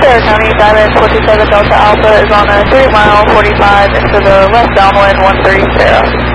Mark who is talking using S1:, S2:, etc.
S1: Sarah County, Diamond 47 Delta Alpha is on a 3 mile 45 into the left downwind 13 Sarah.